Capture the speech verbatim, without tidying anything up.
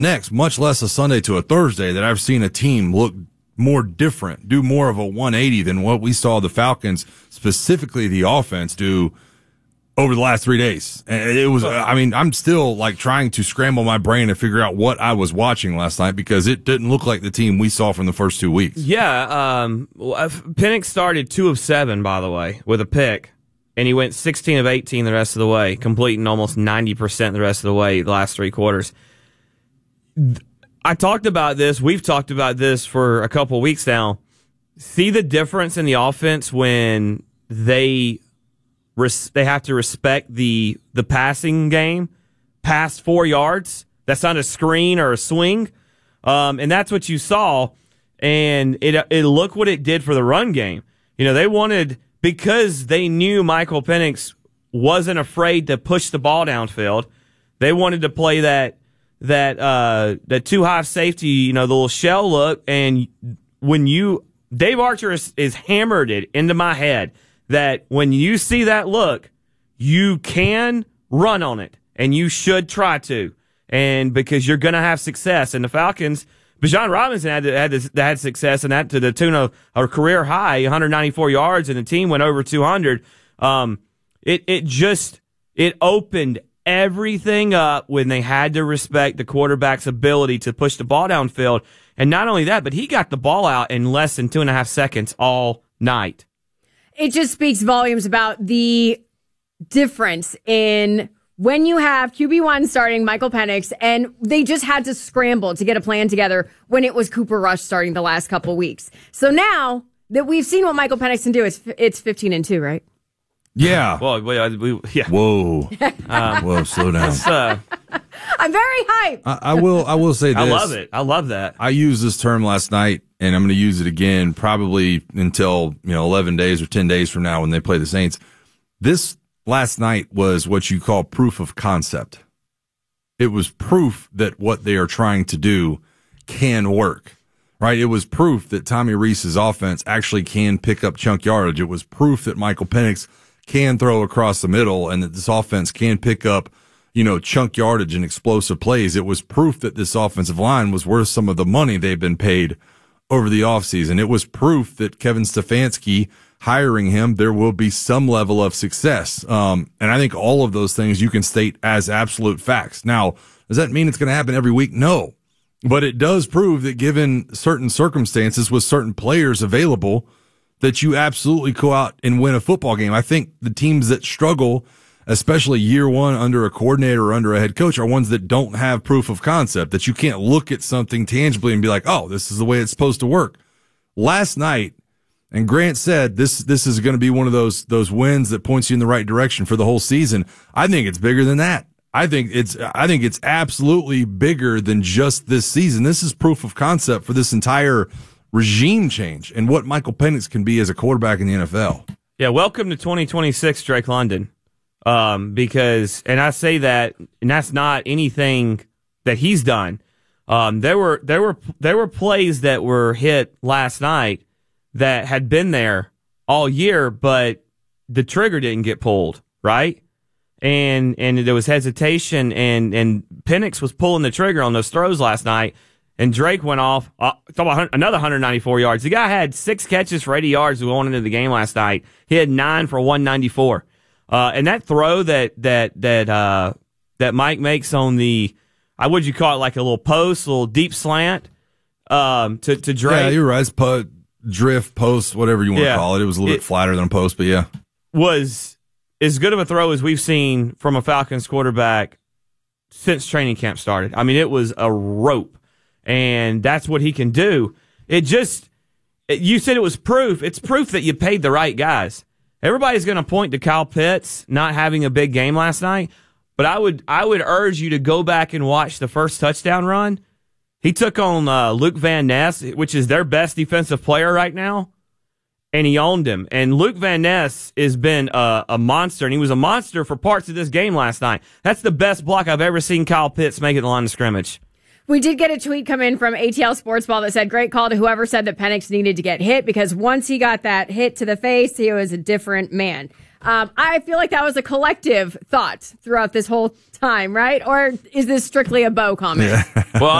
next, much less a Sunday to a Thursday, that I've seen a team look more different, do more of a one eighty than what we saw the Falcons, specifically the offense, do over the last three days. And it was, I mean, I'm still like trying to scramble my brain to figure out what I was watching last night because it didn't look like the team we saw from the first two weeks. Yeah. Um, Penix started two of seven, by the way, with a pick, and he went sixteen of eighteen the rest of the way, completing almost ninety percent the rest of the way the last three quarters. I talked about this. We've talked about this for a couple of weeks now. See the difference in the offense when they res- they have to respect the the passing game, past four yards. That's not a screen or a swing, um, and that's what you saw. And it it look what it did for the run game. You know, they wanted, because they knew Michael Penix wasn't afraid to push the ball downfield. They wanted to play that. that uh that two high safety, you know, the little shell look, and when you Dave Archer is, is hammered it into my head that when you see that look, you can run on it, and you should try to, and because you're going to have success. And the Falcons, Bijan Robinson had to, had to, had success in that to the tune of a career high, one hundred ninety-four yards, and the team went over two hundred. Um, it it just it opened everything up when they had to respect the quarterback's ability to push the ball downfield. And not only that, but he got the ball out in less than two and a half seconds all night. It just speaks volumes about the difference in when you have Q B one starting Michael Penix, and they just had to scramble to get a plan together when it was Cooper Rush starting the last couple weeks. So now that we've seen what Michael Penix can do, it's, it's fifteen and two, right? Yeah. Well, we, we, yeah. Whoa. Um, Whoa, slow down. Uh, I'm very hyped. I, I will I will say this. I love it. I love that. I used this term last night, and I'm going to use it again probably until, you know, eleven days or ten days from now when they play the Saints. This last night was what you call proof of concept. It was proof that what they are trying to do can work. Right? It was proof that Tommy Rees's offense actually can pick up chunk yardage. It was proof that Michael Penix can throw across the middle and that this offense can pick up, you know, chunk yardage and explosive plays. It was proof that this offensive line was worth some of the money they've been paid over the offseason. It was proof that Kevin Stefanski, hiring him, there will be some level of success. Um, and I think all of those things you can state as absolute facts. Now, does that mean it's going to happen every week? No. But it does prove that given certain circumstances with certain players available, that you absolutely go out and win a football game. I think the teams that struggle, especially year one under a coordinator or under a head coach, are ones that don't have proof of concept, that you can't look at something tangibly and be like, oh, this is the way it's supposed to work. Last night, and Grant said this this is going to be one of those those wins that points you in the right direction for the whole season. I think it's bigger than that. I think it's I think it's absolutely bigger than just this season. This is proof of concept for this entire regime change and what Michael Penix can be as a quarterback in the N F L. Yeah, welcome to twenty twenty-six, Drake London. Um, because, and I say that, and that's not anything that he's done. Um, there were there were there were plays that were hit last night that had been there all year, but the trigger didn't get pulled, right? And and there was hesitation, and and Penix was pulling the trigger on those throws last night. And Drake went off, uh, about another one hundred ninety-four yards. The guy had six catches for eighty yards going into the game last night. He had nine for one ninety-four. Uh, and that throw that that that uh, that Mike makes on the, I would you call it like a little post, a little deep slant um, to to Drake. Yeah, you're right. It's po- drift, post, whatever you want yeah. to call it. It was a little it, bit flatter than a post, but yeah, was as good of a throw as we've seen from a Falcons quarterback since training camp started. I mean, it was a rope. And that's what he can do. It just, you said it was proof. It's proof that you paid the right guys. Everybody's going to point to Kyle Pitts not having a big game last night, but I would I would urge you to go back and watch the first touchdown run. He took on uh, Luke Van Ness, which is their best defensive player right now, and he owned him. And Luke Van Ness has been a, a monster, and he was a monster for parts of this game last night. That's the best block I've ever seen Kyle Pitts make at the line of scrimmage. We did get a tweet come in from A T L Sports Ball that said, great call to whoever said that Penix needed to get hit, because once he got that hit to the face, he was a different man. Um, I feel like that was a collective thought throughout this whole time, right? Or is this strictly a Bo comment? Yeah. Well,